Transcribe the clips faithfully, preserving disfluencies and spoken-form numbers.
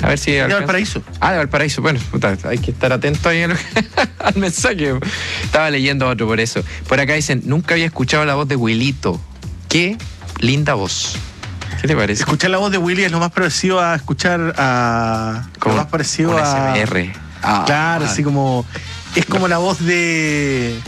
A ver si De alcanza. Valparaíso. Ah, de Valparaíso. Bueno, puta, hay que estar atento ahí a lo que- al mensaje. Estaba leyendo otro por eso. Por acá dicen, nunca había escuchado la voz de Wilito. Qué linda voz. ¿Qué te parece? Escuchar la voz de Willy es lo más parecido a escuchar a... Como lo más parecido un a... S M R. Ah, Claro, así como... Es como la voz de...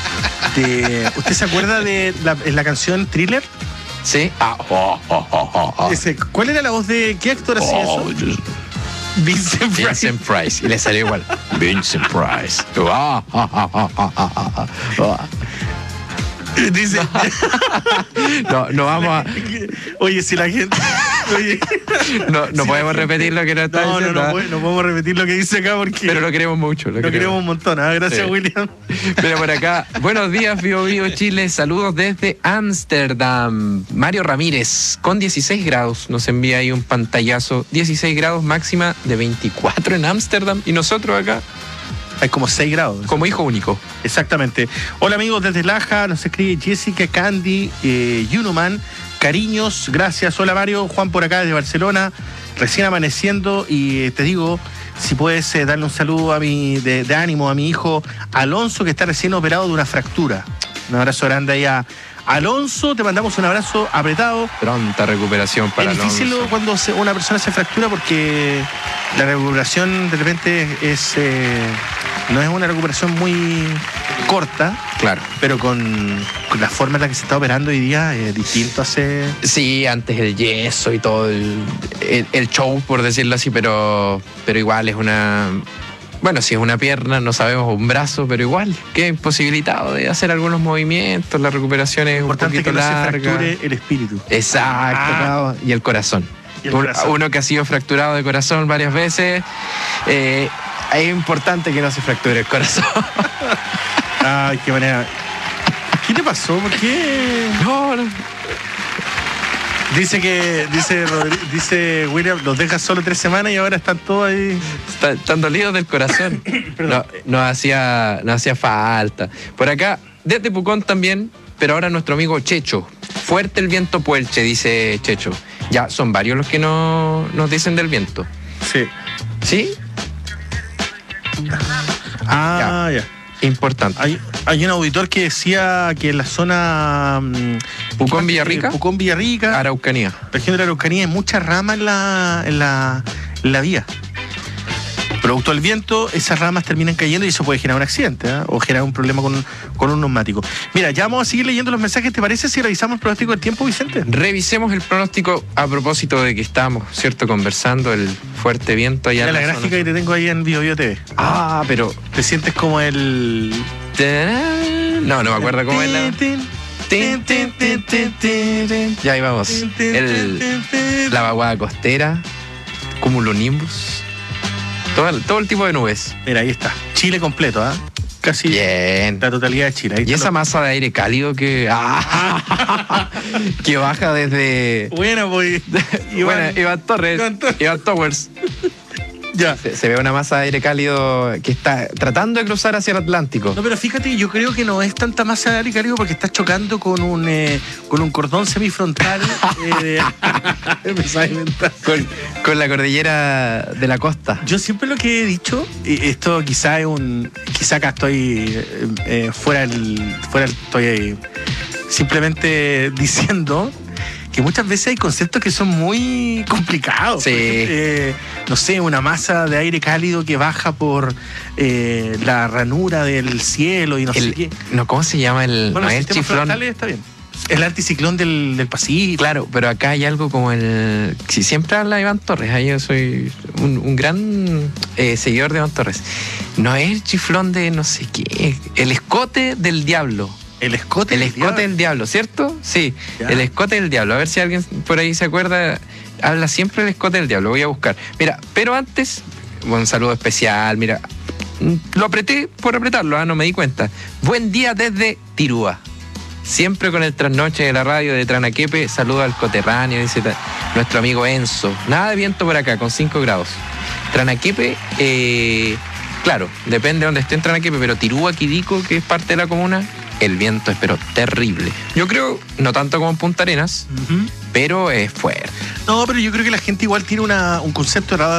de ¿usted se acuerda de la, la canción Thriller? Sí. Ah, oh, oh, oh, oh, oh. Ese, ¿cuál era la voz de... ¿Qué actor hacía Oh, eso? just- Vincent Price. Vincent Price. Y le salió igual. Vincent Price. Ah, ah, ah, ah, ah, ah, ah, ah. Dice... No, no vamos a. Oye, si la gente... Oye, No, no si podemos la gente- repetir lo que nos está No, no, diciendo. no, ¿ah? puede- no podemos repetir lo que dice acá porque... Pero lo queremos mucho. Lo, lo queremos un montón. ¿Ah? Gracias, Sí. William. Mira por acá. Buenos días, Bio Bio Chile. Saludos desde Ámsterdam. Mario Ramírez, con dieciséis grados. Nos envía ahí un pantallazo. dieciséis grados, máxima de veinticuatro en Ámsterdam. Y nosotros acá, Hay como seis grados. como hijo único. Exactamente. Hola amigos desde Laja, nos escribe Jessica, Candy, eh, Yunuman, cariños, gracias. Hola Mario, Juan por acá desde Barcelona, recién amaneciendo y eh, te digo, si puedes eh, darle un saludo a mi, de, de ánimo a mi hijo Alonso, que está recién operado de una fractura. Un abrazo grande ahí a Alonso, te mandamos un abrazo apretado. Pronta recuperación para Es difícil Alonso. cuando se- una persona se fractura porque la recuperación de repente es eh, no es una recuperación muy corta, Claro. pero con, con la forma en la que se está operando hoy día es distinto a hacer... Sí, antes el yeso y todo el, el, el show, por decirlo así, pero, pero igual es una... Bueno, si es una pierna, no sabemos, un brazo, pero igual, queda imposibilitado de hacer algunos movimientos, la recuperación es un Importante poquito que no se larga. fracture el espíritu. Exacto, Ah. claro, y el corazón. Y el Un- corazón. Uno que ha sido fracturado de corazón varias veces, eh, es importante que no se fracture el corazón. Ay, qué manera. ¿Qué te pasó? ¿Por qué? No, no. Dice que, dice, Rodri- dice William, los deja solo tres semanas y ahora están todos ahí. Está- Están dolidos del corazón. No, no hacía, no hacía falta. Por acá, desde Pucón también, pero ahora nuestro amigo Checho. Fuerte el viento puelche, dice Checho. Ya, son varios los que no, nos dicen del viento. Sí. ¿Sí? Ah, ya. Importante. Hay, hay un auditor que decía que en la zona... mm, Pucón, Villarrica. eh, Pucón, Villarrica, Araucanía. región de la Araucanía, hay muchas ramas en la, en la, en la vía. Producto del viento, esas ramas terminan cayendo y eso puede generar un accidente, ¿eh? O generar un problema con, con un neumático. Mira, ya vamos a seguir leyendo los mensajes. ¿Te parece si revisamos el pronóstico del tiempo, Vicente? Revisemos el pronóstico a propósito de que estábamos, ¿cierto?, conversando el fuerte viento allá Mira en la la gráfica zona. que te tengo ahí en Bio Bio T V. Ah, pero... Te sientes como el... No, no me acuerdo cómo es la... Tin, tin, tin, tin, tin, tin, tin. Ya ahí vamos. Tin, tin, El, tin, tin. la vaguada costera, cumulonimbus, todo el, todo el tipo de nubes. Mira, ahí está. Chile completo, ¿ah? Casi Bien. la totalidad de Chile. Ahí Y está esa masa de aire cálido que, ah, que baja desde... lo- Bueno, pues... Bueno, Iván Torres, Iván Torres. Iván Towers. Ya. Se, se ve una masa de aire cálido que está tratando de cruzar hacia el Atlántico. No, pero fíjate, yo creo que no es tanta masa de aire cálido porque está chocando con un eh, con un cordón semifrontal. eh, de- me sabe inventar. Con, con la cordillera de la costa. Yo siempre lo que he dicho, y esto quizá es un, quizá acá estoy eh, eh, fuera el, fuera el- estoy eh, simplemente diciendo que muchas veces hay conceptos que son muy complicados. Sí. Por ejemplo, eh, no sé, una masa de aire cálido que baja por eh, la ranura del cielo y no sé El- qué. no, ¿cómo se llama el, Bueno, no el es el sistema chiflón? frontal está bien. El anticiclón del, del Pacífico. Claro, pero acá hay algo como el... Si siempre habla Iván Torres, ahí yo soy un, un gran eh, seguidor de Iván Torres. No es el chiflón de no sé qué, el escote del diablo. El escote. El del escote diablo. del diablo, ¿cierto? Sí, Ya. el escote del diablo. A ver si alguien por ahí se acuerda. Habla siempre del escote del diablo, voy a buscar. Mira, pero antes, un saludo especial, mira. Lo apreté por apretarlo, ¿ah? No me di cuenta. Buen día desde Tirúa. Siempre con el trasnoche de la radio de Tranaquepe. Saludo al coterráneo, dice ta- nuestro amigo Enzo. Nada de viento por acá, con cinco grados. Tranaquepe, eh, claro, depende de donde esté en Tranaquepe, pero Tirúa, Quirico, que es parte de la comuna, el viento es pero terrible. Yo creo, no tanto como en Punta Arenas, Ujú. pero es fuerte. No, pero yo creo que la gente igual tiene una, un concepto errado